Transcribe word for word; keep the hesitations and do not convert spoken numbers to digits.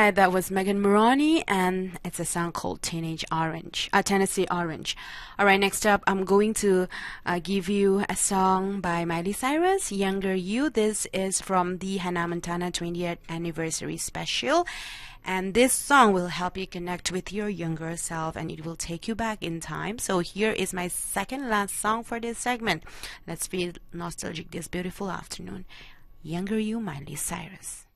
Alright, that was Megan Moroney, and it's a song called Teenage Orange, uh, Tennessee Orange. Alright, next up, I'm going to uh, give you a song by Miley Cyrus, Younger You. This is from the Hannah Montana twentieth anniversary special. And this song will help you connect with your younger self, and it will take you back in time. So here is my second last song for this segment. Let's feel nostalgic this beautiful afternoon. Younger You, Miley Cyrus.